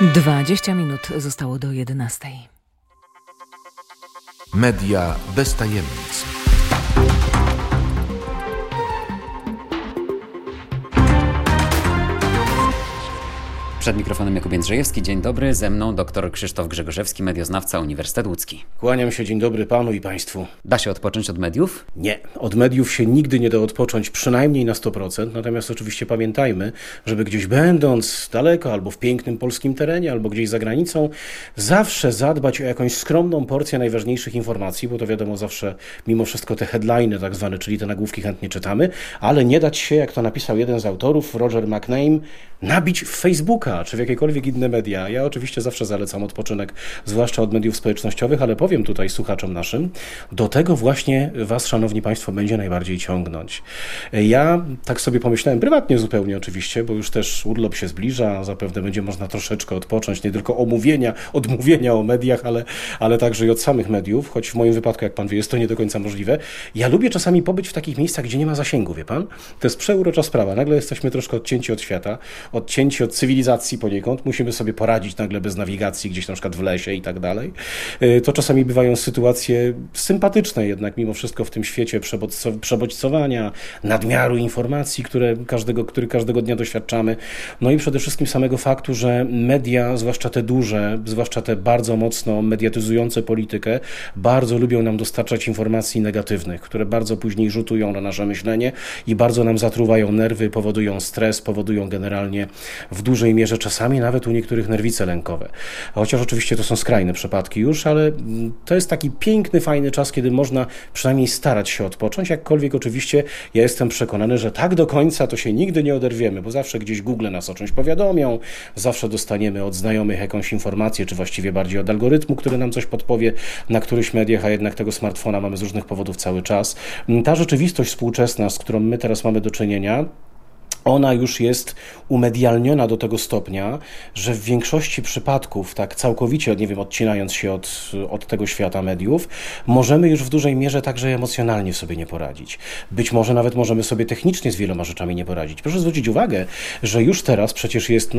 20 minut zostało do 11. Media bez tajemnic. Przed mikrofonem Jakub Jędrzejewski. Dzień dobry, ze mną dr Krzysztof Grzegorzewski, medioznawca, Uniwersytet Łódzki. Kłaniam się, dzień dobry panu i państwu. Da się odpocząć od mediów? Nie, od mediów się nigdy nie da odpocząć, przynajmniej na 100%, natomiast oczywiście pamiętajmy, żeby gdzieś będąc daleko, albo w pięknym polskim terenie, albo gdzieś za granicą, zawsze zadbać o jakąś skromną porcję najważniejszych informacji, bo to wiadomo zawsze, mimo wszystko te headliny tak zwane, czyli te nagłówki chętnie czytamy, ale nie dać się, jak to napisał jeden z autorów, Roger McName, nabić w Facebooka, czy w jakiekolwiek inne media. Ja oczywiście zawsze zalecam odpoczynek, zwłaszcza od mediów społecznościowych, ale powiem tutaj słuchaczom naszym, do tego właśnie was, szanowni państwo, będzie najbardziej ciągnąć. Ja tak sobie pomyślałem, prywatnie zupełnie oczywiście, bo już też urlop się zbliża, zapewne będzie można troszeczkę odpocząć, nie tylko odmówienia o mediach, ale także i od samych mediów, choć w moim wypadku, jak pan wie, jest to nie do końca możliwe. Ja lubię czasami pobyć w takich miejscach, gdzie nie ma zasięgu, wie pan? To jest przeurocza sprawa. Nagle jesteśmy troszkę odcięci od świata, odcięci od cywilizacji poniekąd, musimy sobie poradzić nagle bez nawigacji gdzieś na przykład w lesie i tak dalej. To czasami bywają sytuacje sympatyczne jednak mimo wszystko w tym świecie przebodźcowania, nadmiaru informacji, który każdego dnia doświadczamy. No i przede wszystkim samego faktu, że media, zwłaszcza te duże, zwłaszcza te bardzo mocno mediatyzujące politykę, bardzo lubią nam dostarczać informacji negatywnych, które bardzo później rzutują na nasze myślenie i bardzo nam zatruwają nerwy, powodują stres, powodują generalnie w dużej mierze czasami nawet u niektórych nerwice lękowe. Chociaż oczywiście to są skrajne przypadki już, ale to jest taki piękny, fajny czas, kiedy można przynajmniej starać się odpocząć, jakkolwiek oczywiście ja jestem przekonany, że tak do końca to się nigdy nie oderwiemy, bo zawsze gdzieś Google nas o czymś powiadomią, zawsze dostaniemy od znajomych jakąś informację, czy właściwie bardziej od algorytmu, który nam coś podpowie na którychś mediach, a jednak tego smartfona mamy z różnych powodów cały czas. Ta rzeczywistość współczesna, z którą my teraz mamy do czynienia, ona już jest umedialniona do tego stopnia, że w większości przypadków, tak całkowicie, nie wiem, odcinając się od tego świata mediów, możemy już w dużej mierze także emocjonalnie sobie nie poradzić. Być może nawet możemy sobie technicznie z wieloma rzeczami nie poradzić. Proszę zwrócić uwagę, że już teraz przecież jest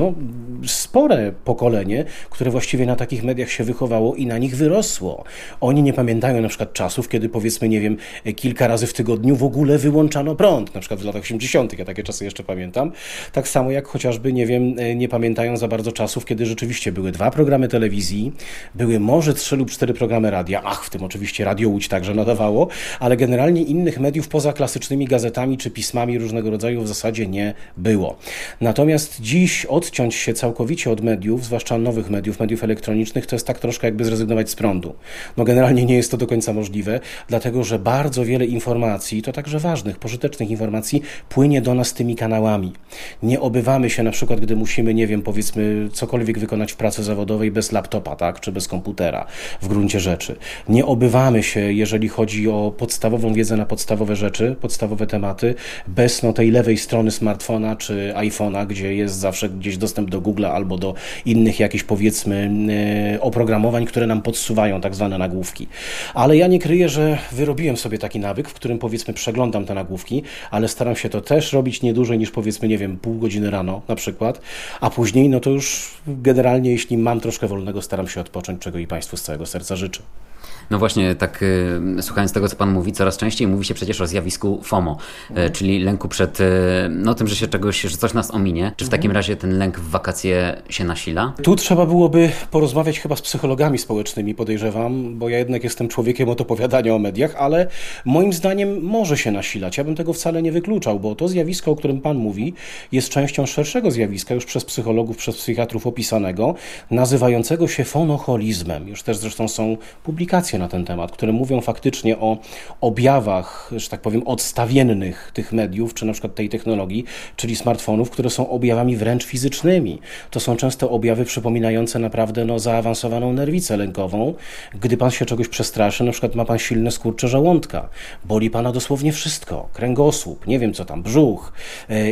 spore pokolenie, które właściwie na takich mediach się wychowało i na nich wyrosło. Oni nie pamiętają na przykład czasów, kiedy powiedzmy, nie wiem, kilka razy w tygodniu w ogóle wyłączano prąd, na przykład w latach 80. Ja takie czasy jeszcze pamiętam. Tak samo jak chociażby, nie wiem, nie pamiętają za bardzo czasów, kiedy rzeczywiście były 2 programy telewizji, były może 3 lub 4 programy radia, w tym oczywiście Radio Łódź także nadawało, ale generalnie innych mediów poza klasycznymi gazetami czy pismami różnego rodzaju w zasadzie nie było. Natomiast dziś odciąć się całkowicie od mediów, zwłaszcza nowych mediów elektronicznych, to jest tak troszkę jakby zrezygnować z prądu. Generalnie nie jest to do końca możliwe, dlatego że bardzo wiele informacji, to także ważnych, pożytecznych informacji, płynie do nas tymi kanałami. Nie obywamy się na przykład, gdy musimy, nie wiem, powiedzmy cokolwiek wykonać w pracy zawodowej bez laptopa, tak, czy bez komputera w gruncie rzeczy. Nie obywamy się, jeżeli chodzi o podstawową wiedzę na podstawowe rzeczy, podstawowe tematy, bez tej lewej strony smartfona czy iPhone'a, gdzie jest zawsze gdzieś dostęp do Google'a albo do innych jakichś, powiedzmy, oprogramowań, które nam podsuwają tak zwane nagłówki. Ale ja nie kryję, że wyrobiłem sobie taki nawyk, w którym, powiedzmy, przeglądam te nagłówki, ale staram się to też robić nie dłużej niż, powiedzmy, nie wiem, pół godziny rano na przykład, a później to już generalnie, jeśli mam troszkę wolnego, staram się odpocząć, czego i państwu z całego serca życzę. No właśnie, tak słuchając tego, co pan mówi, coraz częściej mówi się przecież o zjawisku FOMO, czyli lęku przed tym, że coś nas ominie. Czy w takim razie ten lęk w wakacje się nasila? Tu trzeba byłoby porozmawiać chyba z psychologami społecznymi, podejrzewam, bo ja jednak jestem człowiekiem od opowiadania o mediach, ale moim zdaniem może się nasilać. Ja bym tego wcale nie wykluczał, bo to zjawisko, o którym pan mówi, jest częścią szerszego zjawiska, już przez psychologów, przez psychiatrów opisanego, nazywającego się fonoholizmem. Już też zresztą są publikacje na ten temat, które mówią faktycznie o objawach, że tak powiem, odstawiennych tych mediów, czy na przykład tej technologii, czyli smartfonów, które są objawami wręcz fizycznymi. To są często objawy przypominające naprawdę zaawansowaną nerwicę lękową. Gdy pan się czegoś przestraszy, na przykład ma pan silne skurcze żołądka, boli pana dosłownie wszystko, kręgosłup, nie wiem co tam, brzuch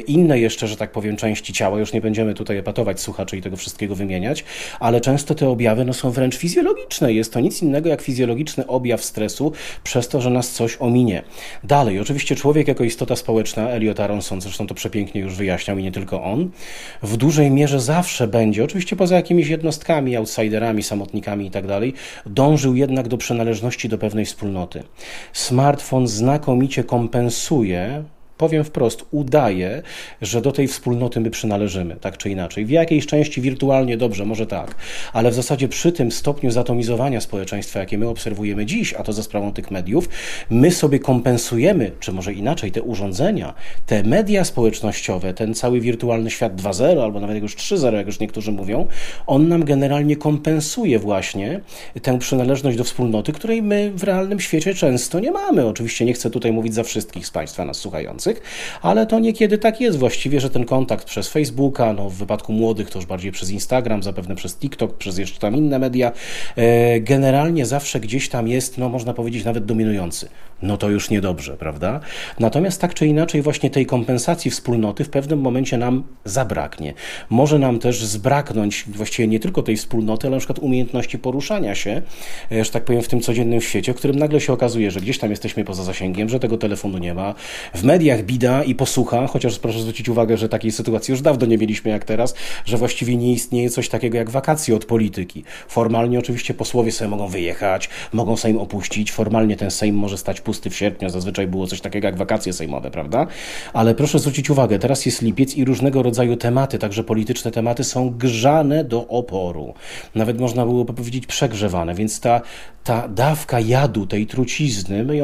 inne jeszcze, że tak powiem, części ciała, już nie będziemy tutaj epatować słuchaczy i tego wszystkiego wymieniać, ale często te objawy są wręcz fizjologiczne. Jest to nic innego jak fizjologiczny objaw stresu przez to, że nas coś ominie. Dalej, oczywiście człowiek jako istota społeczna, Elliot Aronson zresztą to przepięknie już wyjaśniał i nie tylko on, w dużej mierze zawsze będzie, oczywiście poza jakimiś jednostkami, outsiderami, samotnikami i tak dalej, dążył jednak do przynależności do pewnej wspólnoty. Smartfon znakomicie kompensuje, powiem wprost, udaje, że do tej wspólnoty my przynależymy, tak czy inaczej. W jakiejś części wirtualnie dobrze, może tak, ale w zasadzie przy tym stopniu zatomizowania społeczeństwa, jakie my obserwujemy dziś, a to za sprawą tych mediów, my sobie kompensujemy, czy może inaczej, te urządzenia, te media społecznościowe, ten cały wirtualny świat 2.0, albo nawet już 3.0, jak już niektórzy mówią, on nam generalnie kompensuje właśnie tę przynależność do wspólnoty, której my w realnym świecie często nie mamy. Oczywiście nie chcę tutaj mówić za wszystkich z Państwa nas słuchających, ale to niekiedy tak jest właściwie, że ten kontakt przez Facebooka, w wypadku młodych to już bardziej przez Instagram, zapewne przez TikTok, przez jeszcze tam inne media, generalnie zawsze gdzieś tam jest, można powiedzieć nawet dominujący. To już niedobrze, prawda? Natomiast tak czy inaczej właśnie tej kompensacji wspólnoty w pewnym momencie nam zabraknie. Może nam też zbraknąć właściwie nie tylko tej wspólnoty, ale na przykład umiejętności poruszania się, że tak powiem, w tym codziennym świecie, w którym nagle się okazuje, że gdzieś tam jesteśmy poza zasięgiem, że tego telefonu nie ma. W mediach bida i posłucha, chociaż proszę zwrócić uwagę, że takiej sytuacji już dawno nie mieliśmy jak teraz, że właściwie nie istnieje coś takiego jak wakacje od polityki. Formalnie oczywiście posłowie sobie mogą wyjechać, mogą Sejm opuścić, formalnie ten Sejm może stać pusty w sierpniu, zazwyczaj było coś takiego jak wakacje sejmowe, prawda? Ale proszę zwrócić uwagę, teraz jest lipiec i różnego rodzaju tematy, także polityczne tematy są grzane do oporu. Nawet można byłoby powiedzieć przegrzewane, więc ta dawka jadu, tej trucizny, my ją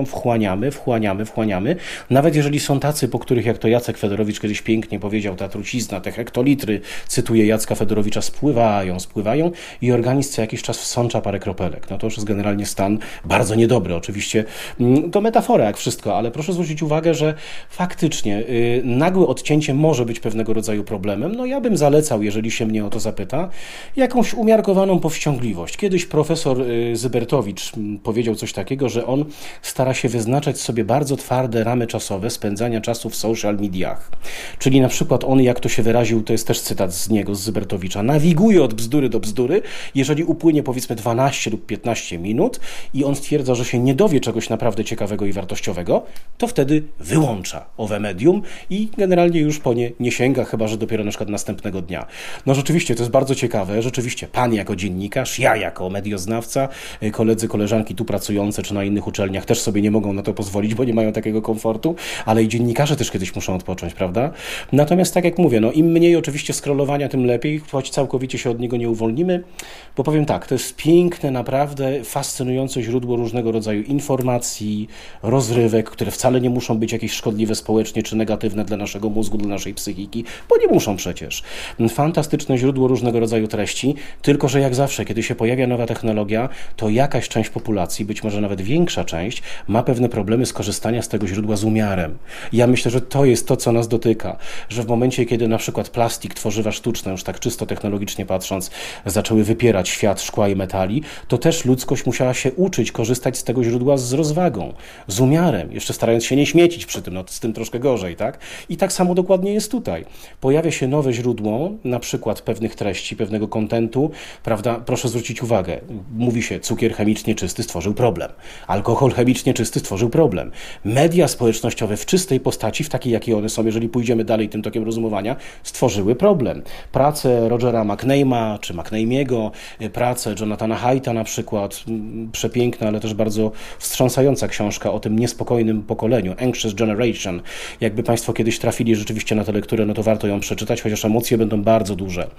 wchłaniamy. Nawet jeżeli są tacy, po których, jak to Jacek Fedorowicz kiedyś pięknie powiedział, ta trucizna, te hektolitry, cytuję Jacka Fedorowicza, spływają i organizm co jakiś czas wsącza parę kropelek. To już jest generalnie stan bardzo niedobry. Oczywiście to metafora jak wszystko, ale proszę zwrócić uwagę, że faktycznie nagłe odcięcie może być pewnego rodzaju problemem. Ja bym zalecał, jeżeli się mnie o to zapyta, jakąś umiarkowaną powściągliwość. Kiedyś profesor Zybertowicz powiedział coś takiego, że on stara się wyznaczać sobie bardzo twarde ramy czasowe spędzania czasu w social mediach. Czyli na przykład on, jak to się wyraził, to jest też cytat z niego, z Zybertowicza, nawiguje od bzdury do bzdury, jeżeli upłynie powiedzmy 12 lub 15 minut i on stwierdza, że się nie dowie czegoś naprawdę ciekawego i wartościowego, to wtedy wyłącza owe medium i generalnie już po nie sięga, chyba że dopiero na przykład następnego dnia. Rzeczywiście, to jest bardzo ciekawe. Rzeczywiście, pan jako dziennikarz, ja jako medioznawca, koledzy, koleżanki tu pracujące czy na innych uczelniach też sobie nie mogą na to pozwolić, bo nie mają takiego komfortu, ale i dziennikarze też kiedyś muszą odpocząć, prawda? Natomiast tak jak mówię, im mniej oczywiście scrollowania, tym lepiej, choć całkowicie się od niego nie uwolnimy, bo powiem tak, to jest piękne, naprawdę fascynujące źródło różnego rodzaju informacji, rozrywek, które wcale nie muszą być jakieś szkodliwe społecznie czy negatywne dla naszego mózgu, dla naszej psychiki, bo nie muszą przecież. Fantastyczne źródło różnego rodzaju treści, tylko że jak zawsze, kiedy się pojawia nowa technologia, to jakaś część populacji, być może nawet większa część, ma pewne problemy z korzystania z tego źródła z umiarem. Ja myślę, że to jest to, co nas dotyka, że w momencie, kiedy na przykład plastik, tworzywa sztuczne, już tak czysto technologicznie patrząc, zaczęły wypierać świat szkła i metali, to też ludzkość musiała się uczyć korzystać z tego źródła z rozwagą, z umiarem, jeszcze starając się nie śmiecić przy tym, z tym troszkę gorzej, tak? I tak samo dokładnie jest tutaj. Pojawia się nowe źródło, na przykład pewnych treści, pewnego kontentu, prawda? Proszę zwrócić uwagę, mówi się, cukier chemicznie czysty stworzył problem, alkohol chemicznie czysty stworzył problem. Media społecznościowe w czystej postaci, w takiej, jakiej one są, jeżeli pójdziemy dalej tym tokiem rozumowania, stworzyły problem. Prace Rogera McName'a czy McNamego, pracę Jonathana Haidta na przykład, przepiękna, ale też bardzo wstrząsająca książka o tym niespokojnym pokoleniu, Anxious Generation. Jakby Państwo kiedyś trafili rzeczywiście na tę lekturę, to warto ją przeczytać, chociaż emocje będą bardzo duże.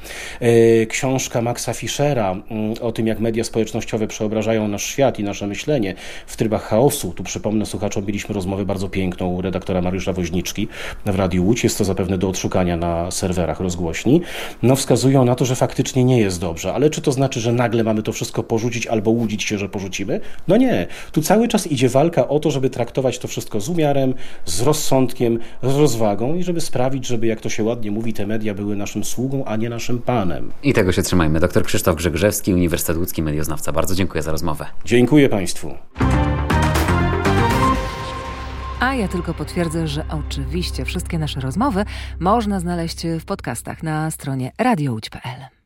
Książka Maxa Fischera o tym, jak media społecznościowe przeobrażają nasz świat i nasze myślenie w trybach chaosu. Tu przypomnę słuchaczom, mieliśmy rozmowę bardzo piękną u redaktora Mariusza Woźniczki w Radiu Łódź. Jest to zapewne do odszukania na serwerach rozgłośni. Wskazują na to, że faktycznie nie jest dobrze. Ale czy to znaczy, że nagle mamy to wszystko porzucić albo łudzić się, że porzucimy? Nie. Tu cały czas idzie walka o to, żeby traktować to wszystko z umiarem, z rozsądkiem, z rozwagą i żeby sprawić, żeby, jak to się ładnie mówi, te media były naszym sługą, a nie naszym panem. I tego się trzymajmy. Dr Krzysztof Grzegrzewski, Uniwersytet Łódzki, medioznawca. Bardzo dziękuję za rozmowę. Dziękuję Państwu. A ja tylko potwierdzę, że oczywiście wszystkie nasze rozmowy można znaleźć w podcastach na stronie radiołódź.pl.